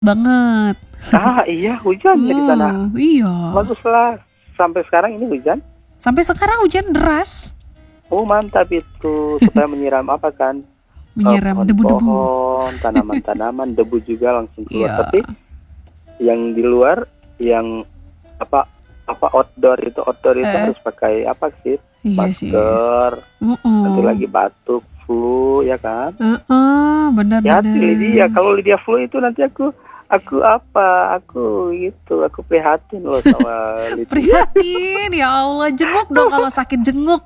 banget. Iya, hujan ya di sana. Iya. Baguslah. Sampai sekarang ini hujan. Sampai sekarang hujan deras. Oh, mantap itu. Supaya menyiram apa kan? Menyiram debu-debu. Pohon-pohon, tanaman-tanaman, debu juga langsung keluar. Iya. Tapi yang di luar, yang apa outdoor itu harus pakai apa sih? Iya sih. Masker. Nanti lagi batuk, flu, ya kan? Benar-benar. Hati Lydia, kalau Lydia flu itu nanti aku prihatin loh sama Lydia. Prihatin, ya Allah, jenguk dong kalau sakit, jenguk.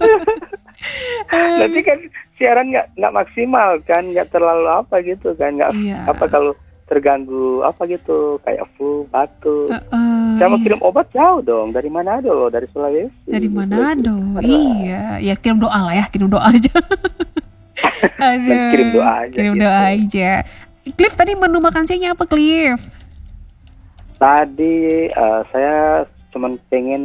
Nanti kan siaran nggak maksimal kan, nggak terlalu apa gitu kan, nggak apa kalau terganggu apa gitu kayak flu, batuk. Saya mau kirim obat jauh dong, dari Manado loh, dari Sulawesi. Dari Manado, iya, ya kirim doa lah ya, kirim doa aja. Kirim doa aja. Kirim doa aja. Cliff, tadi menu makan siangnya apa, Cliff? Tadi saya cuman pengen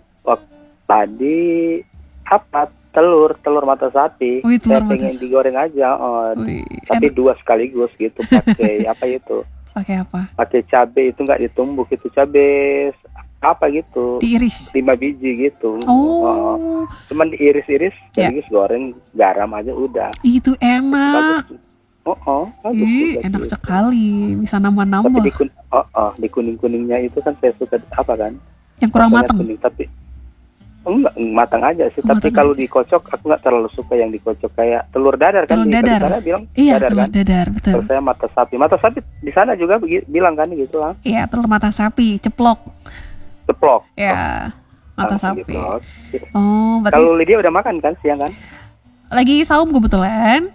tadi telur mata sapi. Saya pengen digoreng aja. Tapi dua sekaligus gitu pakai apa itu? Pakai apa? Pakai cabai itu nggak ditumbuk, itu cabai apa gitu? Diiris. 5 biji gitu. Cuman diiris-iris, sekaligus goreng, garam aja udah. Itu enak. Bagus. Enak sekali, bisa nambah-nambah. Tapi di kuning-kuningnya itu kan saya suka apa kan? Yang kurang matang. Tapi enggak matang aja sih. Tapi kalau dikocok aku nggak terlalu suka yang dikocok kayak telur dadar kan. Telur dadar. Di sana bilang iya, dadar telur kan. Dadar, betul. Kalau saya mata sapi. Mata sapi di sana juga bilang kan gitu lah. Iya, telur mata sapi, ceplok. Ya, mata sapi. Gitu. Berarti kalau Lydia udah makan kan siang kan? Lagi saum kebetulan.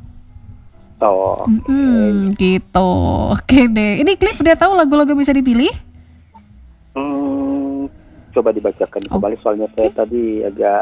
Gitu. Oke deh. Ini Cliff udah tahu lagu-lagu bisa dipilih? Coba dibacakan kembali soalnya saya tadi agak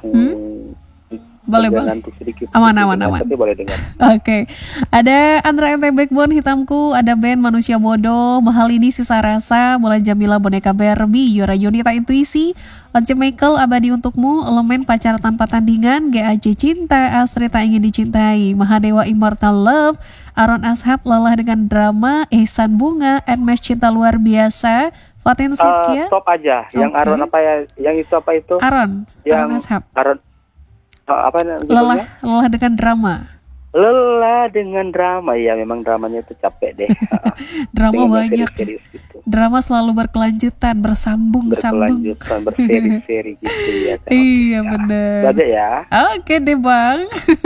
boleh nanti sedikit. Aman. Tapi boleh dengar. Oke. Ada Andra NT Backbone Hitamku, ada band Manusia Bodoh, Mahal Ini Sisa Rasa, Bola Jamila Boneka Barbie, Yura Yunita Intuisi, Once Michael Abadi Untukmu, Elemen Pacar Tanpa Tandingan, GAC Cinta, Astrid Tak Ingin Dicintai, Mahadewa Immortal Love, Aron Ashab Lelah Dengan Drama, Ihsan Bunga, Nmesh Cinta Luar Biasa, Fatin Sidkia. Stop aja. Yang Aron apa ya? Yang itu apa itu? Aron Ashab. Aron apa Lelah Dengan Drama. Lelah dengan drama, ya memang dramanya itu capek deh. Drama banyak. Serius gitu. Drama selalu berkelanjutan, bersambung. Berseri-seri gitu ya. Iya benar. Itu aja ya. Oke deh Bang.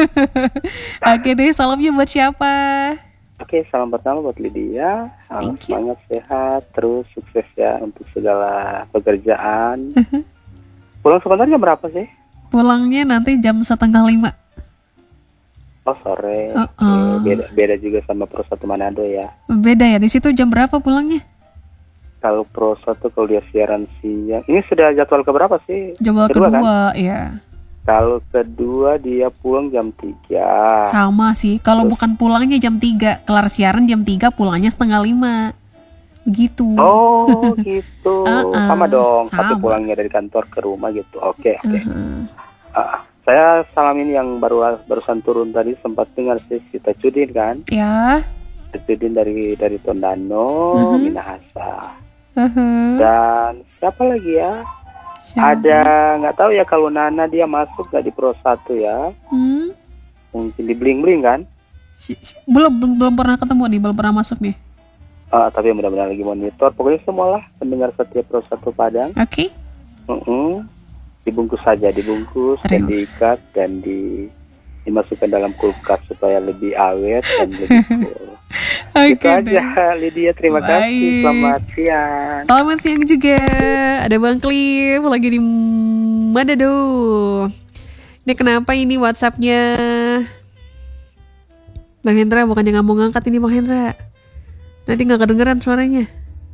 Oke deh, salamnya buat siapa? Oke, salam pertama buat Lydia. Semangat, sehat, terus sukses ya untuk segala pekerjaan. Pulang sebentar jam berapa sih? Pulangnya nanti jam 4:30. Oh sore. Beda juga sama Pro 1 Manado ya. Beda ya, di situ jam berapa pulangnya? Kalau Pro 1 kalau dia siaran siang, ini sudah jadwal keberapa sih? Jadwal kedua kan? Ya. Kalau kedua dia pulang jam 3. Sama sih, kalau bukan pulangnya jam 3, kelar siaran jam 3, pulangnya 4:30. Begitu. Oh gitu. Sama dong, tapi pulangnya dari kantor ke rumah gitu. Oke. Saya salamin yang barusan turun tadi, sempat dengar sih Sita Cudin kan? Ya. Cudin dari Tondano, Minahasa. Dan siapa lagi ya? Ada nggak tahu ya kalau Nana dia masuk nggak di Pro 1 ya? Mungkin di Bling Bling kan? Belum pernah ketemu nih, belum pernah masuk nih. Tapi mudah-mudahan lagi monitor. Pokoknya semualah pendengar setiap Pro 1 Padang. Oke. Dibungkus saja, dan diikat dan dimasukkan dalam kulkas supaya lebih awet dan lebih cool. Itu aja Lydia, terima kasih. Selamat siang. Selamat siang juga. Ada Bang Cliff lagi di Manado. Ini kenapa ini WhatsApp-nya Bang Hendra bukannya nggak mau ngangkat ini Bang Hendra. Nanti nggak kedengeran suaranya.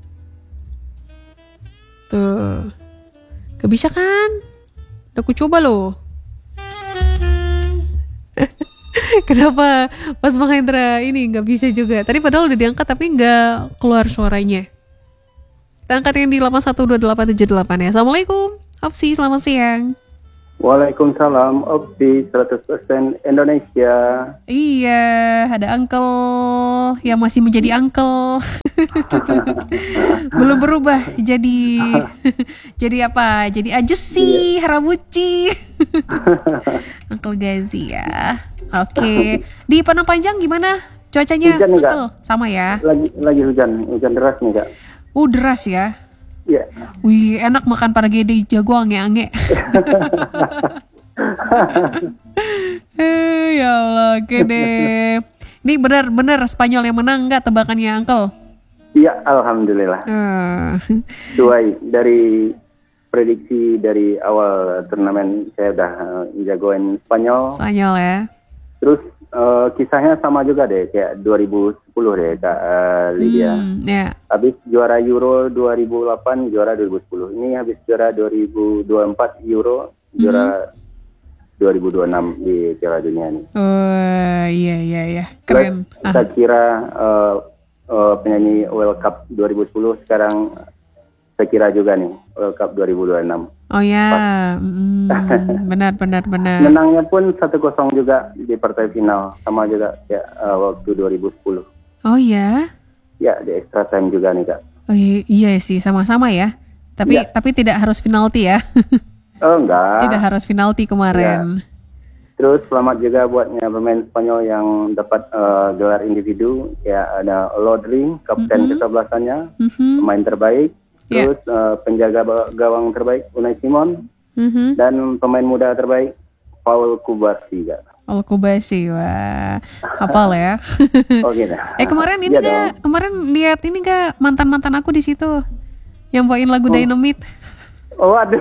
Tuh, gak bisa kan? Udah aku coba loh. Kenapa pas Bang Hendra ini nggak bisa juga? Tadi padahal udah diangkat tapi nggak keluar suaranya. Kita angkat yang di 812878 ya. Assalamualaikum, Opsi, selamat siang. Waalaikumsalam, Opti 100% Indonesia. Iya, ada uncle yang masih menjadi uncle. Belum berubah jadi apa? Jadi Ajesi, Harabuci. Uncle Gazi ya. Oke. Di Padang Panjang gimana cuacanya, Hujan nih, Kak. Uncle? Sama ya? Lagi hujan deras nih, Kak. Deras ya. Iya. Wih, enak makan paragede jago ange-ange. Ya Allah, oke deh. Ini benar-benar Spanyol yang menang nggak tebakannya, Uncle? Iya, alhamdulillah. Sesuai dari prediksi dari awal turnamen, saya udah jagoin Spanyol. Spanyol ya. Terus kisahnya sama juga deh, kayak 2010 deh, Kak Lydia. Ya. Habis juara Euro 2008, juara 2010. Ini habis juara 2024 Euro, juara 2026 di Piala Dunia nih. Oh, iya. Keren. Saya kira penyanyi World Cup 2010 sekarang saya kira juga nih World Cup 2026. Oh ya, benar. Menangnya pun 1-0 juga di partai final, sama juga kayak waktu 2010. Oh ya? Ya, di extra time juga nih, Kak. Oh iya sih, sama-sama ya. Tapi tidak harus penalti ya. Oh enggak. Tidak harus penalti kemarin. Ya. Terus selamat juga buatnya pemain Spanyol yang dapat gelar individu. Ya, ada Rodri, kapten kesebelasannya, pemain terbaik. Terus penjaga gawang terbaik Unai Simon, dan pemain muda terbaik Paul Kubasi, Kak. Paul Kubasi, wah, hafal ya. Oke. Kemarin ini kemarin lihat ini gak mantan aku di situ yang bawain lagu Dynamite. Oh, aduh.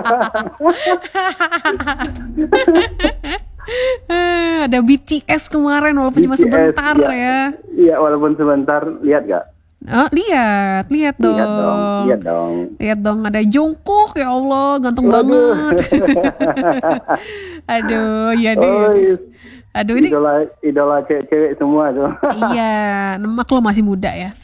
Ada BTS kemarin walaupun cuma sebentar ya. Iya, walaupun sebentar. Lihat gak? Oh, lihat dong. Lihat dong, ada Jungkook, ya Allah, ganteng banget. Aduh, ya deh. Aduh, ini idola cewek semua tuh. Iya, maklum masih muda ya.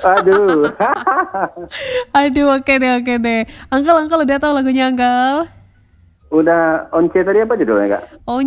Aduh, oke deh. Uncle udah tahu lagunya, Uncle? Udah. Once tadi apa judulnya, Kak?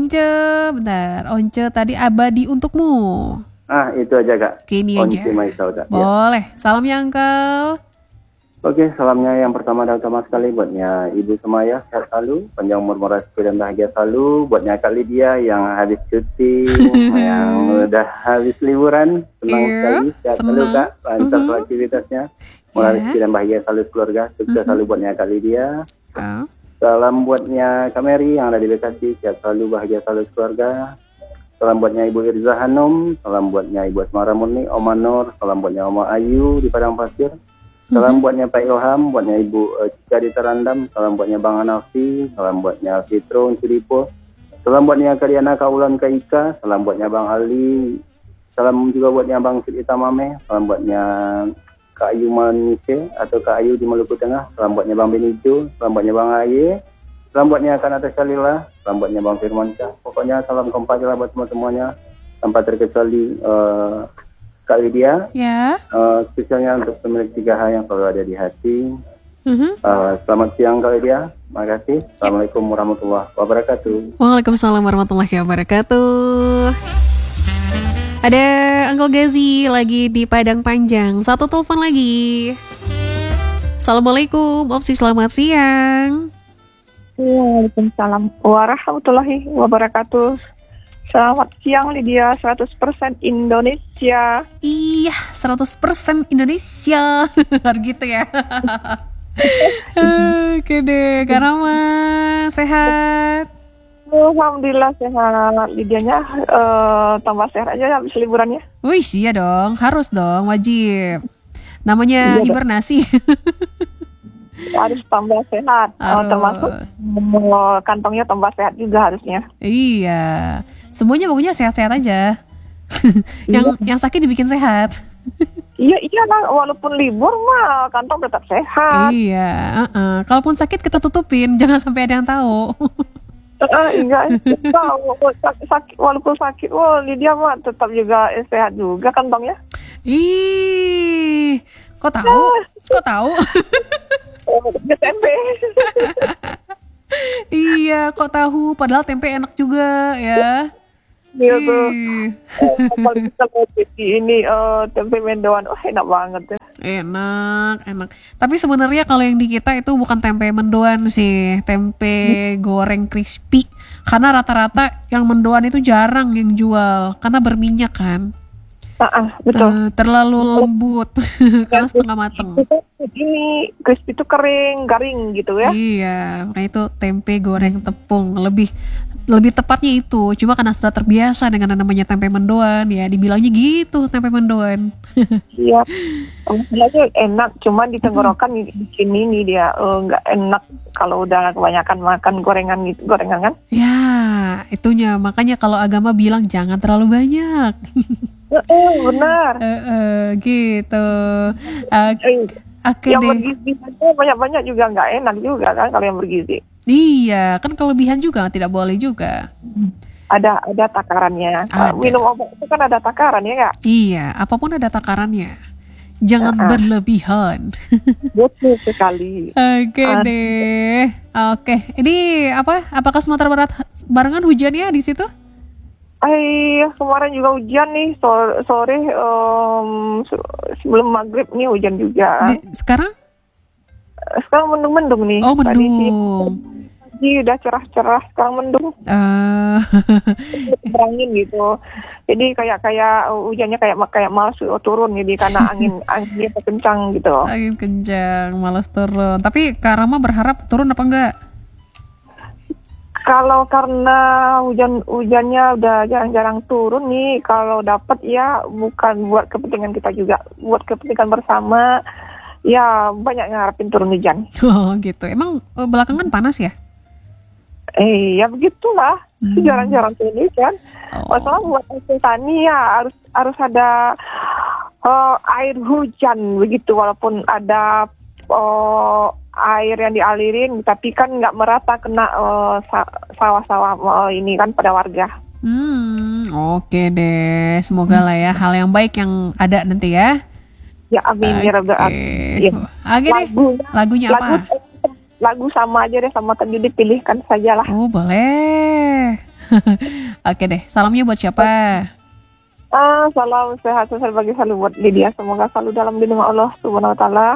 Once tadi Abadi Untukmu. Itu aja, Kak. Gini aja. Boleh. Salamnya, Uncle. Oke, salamnya yang pertama dan utama sekali buatnya Ibu Semaya, sehat selalu, panjang umur, murah rezeki dan bahagia selalu. Buatnya Kak Lydia yang habis cuti, yang udah habis liburan, senang sekali, sehat selalu, Kak, lancar aktivitasnya, murah rezeki dan bahagia selalu keluarga, sukses selalu buatnya Kak Lydia. Salam buatnya Kak Mary yang ada di Bekasi, sehat selalu, bahagia selalu keluarga. Salam buatnya Ibu Irza Hanum, salam buatnya Ibu Asmara Murni, Oma Nur, salam buatnya Oma Ayu di Padang Pasir, salam buatnya Pak Ilham, buatnya Ibu Cika di Terandam, salam buatnya Bang Hanafi, salam buatnya Fitro Unciripo, salam buatnya Kariana Kaulan Kaika, salam buatnya Bang Ali, salam juga buatnya Bang Siti Tamame, salam buatnya Kak Ayu Manise atau Kak Ayu di Maluku Tengah, salam buatnya Bang Benijo, salam buatnya Bang Aye, salam buatnya Kak Natasha Lila, salam buatnya Bang Firmansyah. Pokoknya salam kompak lah buat semuanya, tanpa terkecuali Kak Lydia. Ya. Spesialnya untuk pemilik 3H yang selalu ada di hati. Selamat siang Kak Lydia. Terima kasih. Assalamualaikum warahmatullahi wabarakatuh. Waalaikumsalam warahmatullahi wabarakatuh. Ada Uncle Gazi lagi di Padang Panjang. Satu telepon lagi. Assalamualaikum, Opsi, selamat siang. Waalaikumsalam warahmatullahi wabarakatuh. Selamat siang Lydia, 100% Indonesia. Iya, 100% Indonesia. Gitu ya. Oke deh, Karama sehat. Alhamdulillah sehat. Lydianya tambah sehat aja habis liburannya. Wih, iya dong, harus dong, wajib. Namanya hibernasi. Harus tambah sehat, termasuk kantongnya tambah sehat juga harusnya. Iya, semuanya pokoknya sehat-sehat aja. yang sakit dibikin sehat. Iya lah, walaupun libur mah kantong tetap sehat. Iya, kalaupun sakit kita tutupin, jangan sampai ada yang tahu. Enggak, sakit, walaupun sakit, Lydia mah tetap juga sehat juga kantongnya. Ih, kok tahu? Tempe. Iya, kok tahu padahal tempe enak juga ya. Iya tuh. Ih, Apalagi kalau jadi ini tempe mendoan, enak banget ya. enak. Tapi sebenarnya kalau yang di kita itu bukan tempe mendoan sih, tempe goreng crispy. Karena rata-rata yang mendoan itu jarang yang jual karena berminyak kan. Betul. Terlalu lembut karena setengah mateng. Ini crispy itu kering, garing gitu ya. Iya, makanya itu tempe goreng tepung lebih tepatnya itu. Cuma karena sudah terbiasa dengan namanya tempe mendoan, ya dibilangnya gitu tempe mendoan. Iya. Rasanya enak, cuma di tenggorokan di sini nih dia nggak enak kalau udah kebanyakan makan gorengan gitu, gorengan kan? Ya, itunya makanya kalau agama bilang jangan terlalu banyak. Benar. Gitu. Oke Yang deh. bergizi aja banyak-banyak juga nggak enak juga kan kalau yang bergizi. Iya, kan kelebihan juga tidak boleh juga. Ada takarannya. Ada. Minum obat itu kan ada takaran ya nggak? Iya, apapun ada takarannya. Jangan berlebihan. Betul sekali. Oke deh. Oke, ini apa? Apakah Sumatera Barat barengan hujannya di situ? Kemarin juga hujan nih sore sebelum maghrib nih hujan juga. Sekarang? Sekarang mendung-mendung nih. Oh, Tadi mendung. udah cerah-cerah, sekarang mendung. Berangin gitu. Jadi kayak hujannya kayak malas turun jadi karena anginnya kencang gitu. Angin kencang, malas turun. Tapi Kak Rama berharap turun apa enggak? Kalau karena hujannya udah jarang-jarang turun nih, kalau dapat ya bukan buat kepentingan kita juga, buat kepentingan bersama. Ya banyak ngarepin turun hujan. Oh gitu. Emang belakangan panas ya? Ya begitulah. Jarang-jarang turun hujan. Masalah buat petani ya harus ada air hujan begitu, walaupun ada air yang dialirin, tapi kan nggak merata kena sawah-sawah ini kan pada warga. Oke deh, semoga lah ya hal yang baik yang ada nanti ya. Ya amin ya rabbal alamin. Oke deh, lagunya apa? Lagu sama aja deh, sama tadi dipilihkan saja lah. Oh boleh. Oke deh, salamnya buat siapa? Salam sehat bagi selalu buat Lydia, semoga selalu dalam lindungan Allah Subhanahu Wa Taala.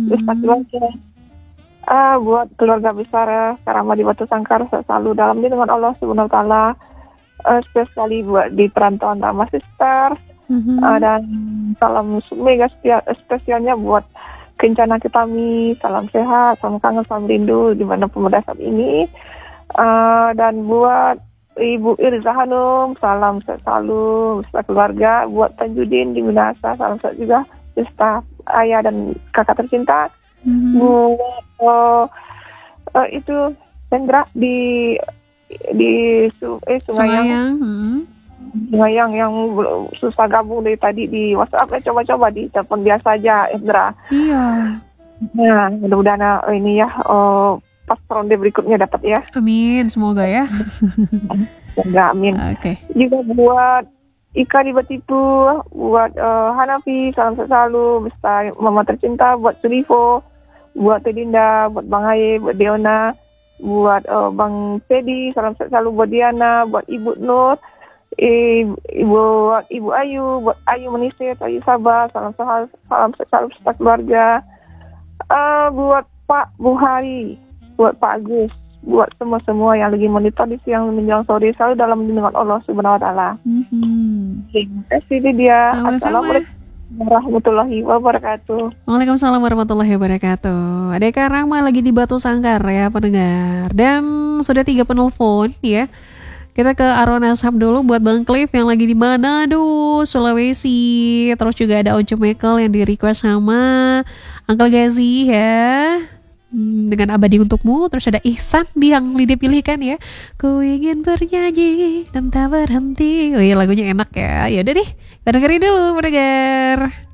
Buat keluarga besar Karama di Batu Sangkar selalu dalam lindungan Allah Subhanahu Wa Taala. Spesiali buat di perantauan Rama Sisters. Dan salam mega spesialnya buat Kencana Kitami, salam sehat, salam kangen, salam rindu di mana pemuda saat ini. Dan buat Ibu Irza Hanum, salam sehat selalu beserta keluarga. Buat Tanjudin di Minasa, salam sehat juga beserta ayah dan kakak tercinta. Buat itu Sandra di Sungayang. Sungayang yang susah gabung dari tadi di WhatsApp, coba-coba di telepon biasa aja, Indra. Iya. Nah, mudah-mudahan ini ya pas ronde berikutnya dapat ya. Amin, semoga ya. Semoga amin. Oke. Juga buat Ika di Batipu, buat Hanafi, salam selalu beserta mama tercinta, buat Sulivo, buat Tedinda, buat Bang Haye, buat Deona, buat Bang Teddy, salam selalu buat Diana, buat Ibu Nur, Ibu Ayu, buat Ayu Menisir, Ayu Sabah, salam selalu beserta keluarga. Buat Pak Buhari, buat Pak Agus, buat semua yang lagi monitor di siang menjelang sore, selalu dalam lindungan Allah Subhanahu Wa Taala. Terima kasih dia. Assalamualaikum warahmatullahi wabarakatuh. Waalaikumsalam warahmatullahi wabarakatuh. Adek Rama lagi di Batu Sangkar ya pendengar. Dan sudah 3 penelpon ya. Kita ke Arona Ashab dulu buat Bang Cliff yang lagi di Manado, Sulawesi. Terus juga ada Once Michael yang di request sama Uncle Gazi ya. Dengan Abadi Untukmu. Terus ada Ihsan yang Lydia pilihkan ya. Ku ingin bernyanyi dan tak berhenti. Wih lagunya enak ya. Yaudah deh, kita dengerin dulu pendengar.